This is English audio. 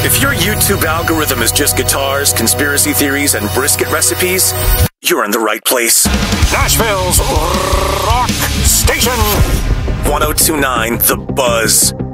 If your YouTube algorithm is just guitars, conspiracy theories, and brisket recipes, you're in the right place. Nashville's Rock Station. 1029 The Buzz.